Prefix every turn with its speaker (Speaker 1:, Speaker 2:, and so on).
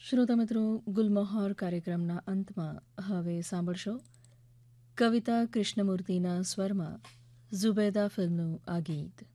Speaker 1: શ્રોતા મિત્રો, ગુલમહોર કાર્યક્રમના અંતમાં હવે સાંભળશો કવિતા કૃષ્ણમૂર્તિના સ્વરમાં ઝુબૈદા ફિલ્મનું આ ગીત.